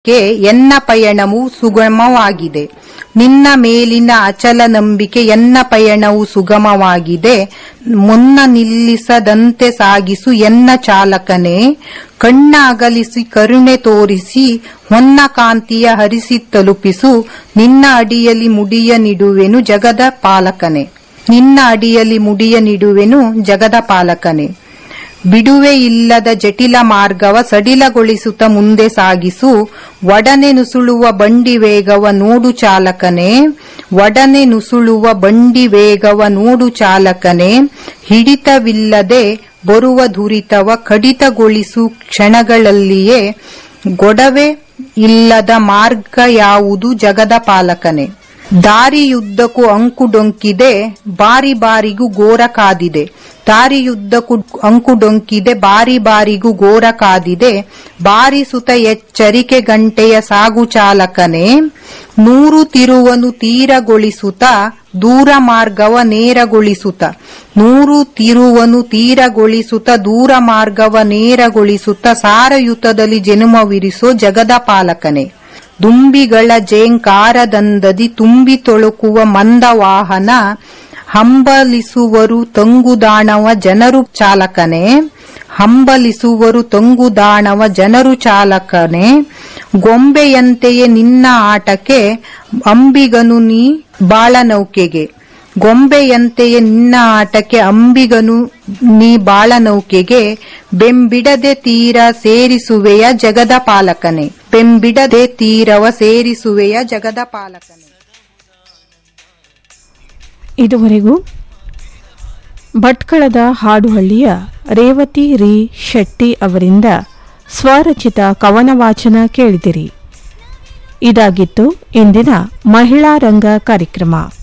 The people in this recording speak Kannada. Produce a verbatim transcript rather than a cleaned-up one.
ಕೆ ಎನ್ನ ಪಯಣವು ಸುಗಮವಾಗಿದೆ. ನಿನ್ನ ಮೇಲಿನ ಅಚಲ ನಂಬಿಕೆ ಎನ್ನ ಪಯಣವು ಸುಗಮವಾಗಿದೆ. ಮುನ್ನ ನಿಲ್ಲಿಸದಂತೆ ಸಾಗಿಸು ಎನ್ನ ಚಾಲಕನೇ. ಕಣ್ಣ ಅಗಲಿಸಿ ಕರುಣೆ ತೋರಿಸಿ ಹೊನ್ನ ಕಾಂತಿಯ ಹರಿಸಿ ತಲುಪಿಸು. ನಿನ್ನ ಅಡಿಯಲ್ಲಿ ಮುಡಿಯ ನಿಡುವೆನು ಜಗದ ಪಾಲಕನೇ. ನಿನ್ನ ಅಡಿಯಲ್ಲಿ ಮುಡಿಯ ನಿಡುವೆನು ಜಗದ ಪಾಲಕನೇ. ಬಿಡುವೆ ಇಲ್ಲದ ಜಟಿಲ ಮಾರ್ಗವ ಸಡಿಲಗೊಳಿಸುತ್ತ ಮುಂದೆ ಸಾಗಿಸು. ಒಡನೆ ನುಸುಳುವ ಬಂಡಿ ವೇಗವ ನೋಡು ಚಾಲಕನೇ. ಒಡನೆ ನುಸುಳುವ ಬಂಡಿ ವೇಗವ ನೋಡು ಚಾಲಕನೇ. ಹಿಡಿತವಿಲ್ಲದೆ ಬರುವ ದುರಿತವ ಕಡಿತಗೊಳಿಸು ಕ್ಷಣಗಳಲ್ಲಿಯೇ. ಗೊಡವೆ ಇಲ್ಲದ ಮಾರ್ಗ ಯಾವುದು ಜಗದ ಪಾಲಕನೇ. ದಾರಿಯುದ್ದಕ್ಕೂ ಅಂಕುಡೊಂಕಿದೆ ಬಾರಿ ಬಾರಿಗೂ ಘೋರ ಕಾದಿದೆ. ದಾರಿಯುದ್ದಕ್ಕೂ ಅಂಕುಡೊಂಕಿದೆ ಬಾರಿ ಬಾರಿಗೂ ಘೋರ ಕಾದಿದೆ. ಬಾರಿಸುತ್ತ ಎಚ್ಚರಿಕೆ ಗಂಟೆಯ ಸಾಗು ಚಾಲಕನೇ. ನೂರು ತಿರುವನು ತೀರಗೊಳಿಸುತ್ತ ದೂರ ಮಾರ್ಗವ ನೇರಗೊಳಿಸುತ್ತ. ನೂರು ತಿರುವನು ತೀರಗೊಳಿಸುತ್ತ ದೂರ ಮಾರ್ಗವ ನೇರಗೊಳಿಸುತ್ತ ಸಾರಯುತದಲ್ಲಿ ಜನುಮವಿರಿಸೋ ಜಗದ ಪಾಲಕನೇ. ದುಂಬಿಗಳ ಜೇಂಕಾರದಂದದಿ ತುಂಬಿ ತೊಳಕುವ ಮಂದ ವಾಹನ ಹಂಬಲಿಸುವರು ತಂಗುದಾಣವ ಜನರು ಚಾಲಕನೇ. ಹಂಬಲಿಸುವರು ತಂಗುದಾಣವ ಜನರು ಚಾಲಕನೇ. ಗೊಂಬೆಯಂತೆಯೇ ನಿನ್ನ ಆಟಕ್ಕೆ ಅಂಬಿಗನು ನೀ ಬಾಳನೌಕೆಗೆ. ಗೊಂಬೆಯಂತೆಯೇ ನಿನ್ನ ಆಟಕ್ಕೆ ಅಂಬಿಗನು ನೀ ಬಾಳನೌಕೆಗೆ. ಬೆಂಬಿಡದೆ ತೀರ ಸೇರಿಸುವೆಯ ಜಗದ ಪಾಲಕನೇ. ಬೆಂಬಿಡದೆ ತೀರವ ಸೇರಿಸುವೆಯ ಜಗದ ಪಾಲಕನೇ. ಇದುವರೆಗೂ ಭಟ್ಕಳದ ಹಾಡುಹಳ್ಳಿಯ ರೇವತಿ ರಿ ಶೆಟ್ಟಿ ಅವರಿಂದ ಸ್ವರಚಿತ ಕವನ ವಾಚನ ಕೇಳಿದಿರಿ. ಇದಾಗಿತ್ತು ಇಂದಿನ ಮಹಿಳಾ ರಂಗ ಕಾರ್ಯಕ್ರಮ.